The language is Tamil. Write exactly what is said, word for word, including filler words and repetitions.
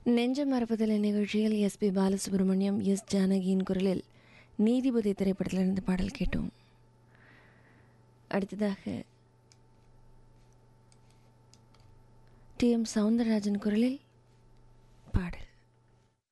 நெஞ்சம் மறப்பதில்லை நிகழ்ச்சியில் எஸ் பி பாலசுப்ரமணியம், எஸ் ஜானகியின் குரலில் நீதிபதி திரைப்படத்திலிருந்து பாடல் கேட்டோம். அடுத்ததாக டி எம் சவுந்தரராஜன் குரலில்